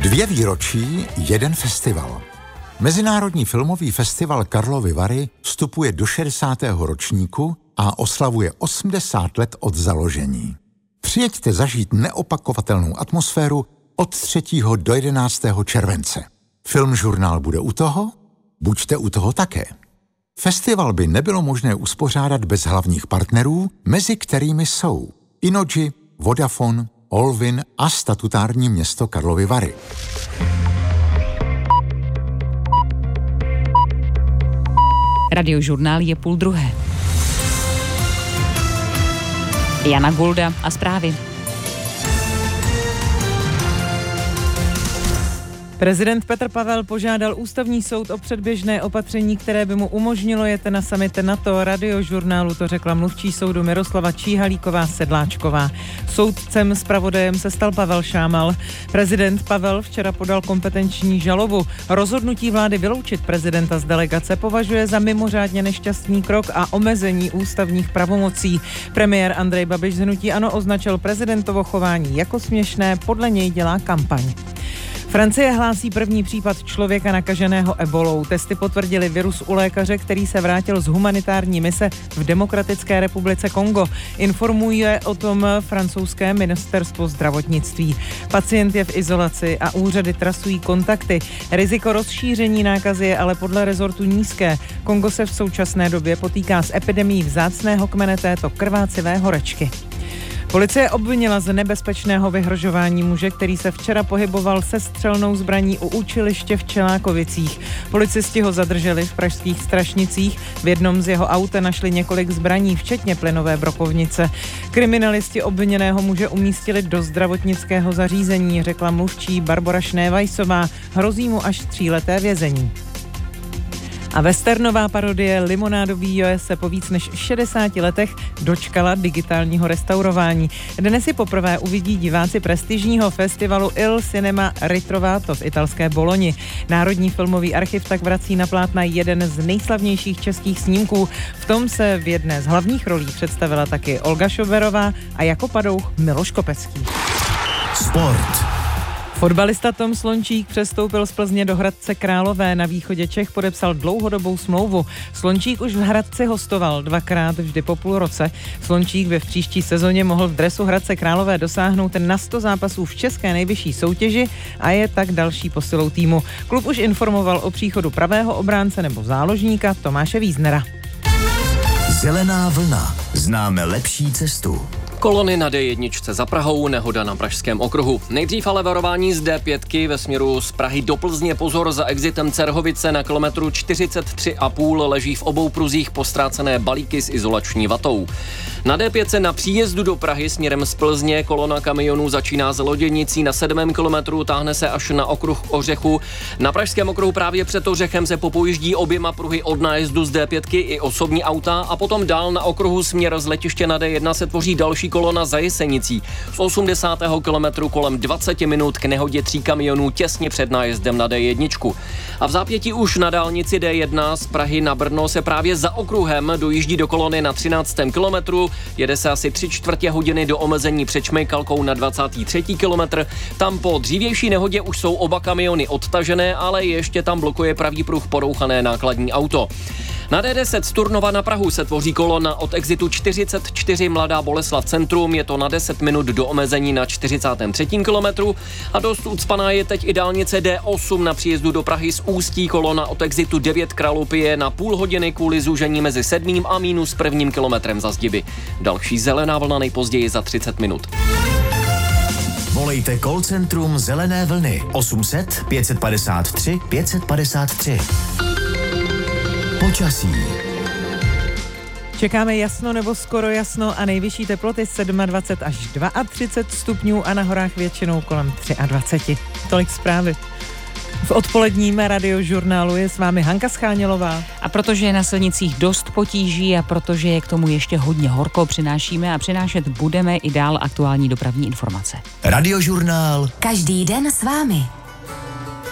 2 výročí, 1 festival. Mezinárodní filmový festival Karlovy Vary vstupuje do 60. ročníku a oslavuje 80 let od založení. Přijeďte zažít neopakovatelnou atmosféru od 3. do 11. července. Filmžurnál bude u toho? Buďte u toho také. Festival by nebylo možné uspořádat bez hlavních partnerů, mezi kterými jsou Innogy, Vodafone, Olvin a statutární město Karlovy Vary. Radiožurnál je 12:30. Jana Gulda a zprávy. Prezident Petr Pavel požádal ústavní soud o předběžné opatření, které by mu umožnilo jet na summit NATO. Radiožurnálu to řekla mluvčí soudu Miroslava Číhalíková-Sedláčková. Soudcem zpravodajem se stal Pavel Šámal. Prezident Pavel včera podal kompetenční žalobu. Rozhodnutí vlády vyloučit prezidenta z delegace považuje za mimořádně nešťastný krok a omezení ústavních pravomocí. Premiér Andrej Babiš z hnutí ANO označil prezidentovo chování jako směšné, podle něj dělá kampaň. Francie hlásí první případ člověka nakaženého ebolou. Testy potvrdili virus u lékaře, který se vrátil z humanitární mise v Demokratické republice Kongo. Informuje o tom francouzské ministerstvo zdravotnictví. Pacient je v izolaci a úřady trasují kontakty. Riziko rozšíření nákazy je ale podle rezortu nízké. Kongo se v současné době potýká s epidemií vzácného kmene této krvácivé horečky. Policie obvinila z nebezpečného vyhrožování muže, který se včera pohyboval se střelnou zbraní u učiliště v Čelákovicích. Policisti ho zadrželi v pražských Strašnicích. V jednom z jeho auta našli několik zbraní, včetně plynové brokovnice. Kriminalisti obviněného muže umístili do zdravotnického zařízení, řekla mluvčí Barbora Šnévajsová. Hrozí mu až 3leté vězení. A westernová parodie Limonádový Joe se po víc než 60 letech dočkala digitálního restaurování. Dnes si poprvé uvidí diváci prestižního festivalu Il Cinema Ritrovato v italské Boloni. Národní filmový archiv tak vrací na plátna jeden z nejslavnějších českých snímků. V tom se v jedné z hlavních rolí představila taky Olga Šoberová a jako padouch Miloš Kopecký. Sport. Fotbalista Tom Slončík přestoupil z Plzně do Hradce Králové. Na východě Čech podepsal dlouhodobou smlouvu. Slončík už v Hradci hostoval 2krát vždy po půl roce. Slončík by v příští sezóně mohl v dresu Hradce Králové dosáhnout na 100 zápasů v české nejvyšší soutěži a je tak další posilou týmu. Klub už informoval o příchodu pravého obránce nebo záložníka Tomáše Víznera. Zelená vlna. Známe lepší cestu. Kolony na D1 za Prahou, nehoda na Pražském okruhu. Nejdřív ale varování z D5 ve směru z Prahy do Plzně. Pozor, za exitem Cerhovice na kilometru 43,5 leží v obou pruzích postrácené balíky s izolační vatou. Na D5 na příjezdu do Prahy směrem z Plzně kolona kamionů začíná z Loděnicí na 7. kilometru, táhne se až na okruh Ořechu. Na Pražském okruhu právě před Ořechem se popojíždí oběma pruhy od nájezdu z D5 i osobní auta a potom dál na okruhu směr z letiště na D1 se tvoří další kolona za Jesenicí. Z 80. kilometru kolem 20 minut k nehodě 3 kamionů těsně před nájezdem na D1. A v zápětí už na dálnici D1 z Prahy na Brno se právě za okruhem dojíždí do kolony na 13. kilometru. Jede se asi 3/4 hodiny do omezení před Šmejkalkou na 23. kilometr. Tam po dřívější nehodě už jsou oba kamiony odtažené, ale ještě tam blokuje pravý pruh porouchané nákladní auto. Na D10 z Turnova na Prahu se tvoří kolona od exitu 44 Mladá Boleslav centrum, je to na 10 minut do omezení na 43. kilometru a dost ucpaná je teď i dálnice D8 na příjezdu do Prahy z Ústí, kolona od exitu 9 Kralupy na půl hodiny kvůli zúžení mezi 7. a -1. kilometrem za Zdiby. Další zelená vlna nejpozději za 30 minut. Volejte call centrum Zelené vlny 800 553 553. Počasí. Čekáme jasno nebo skoro jasno a nejvyšší teploty 27 až 32 stupňů a na horách většinou kolem 23. Tolik zprávy. V odpoledním radiožurnálu je s vámi Hanka Schánělová. A protože je na silnicích dost potíží a protože je k tomu ještě hodně horko, přinášíme a přinášet budeme i dál aktuální dopravní informace. Radiožurnál. Každý den s vámi.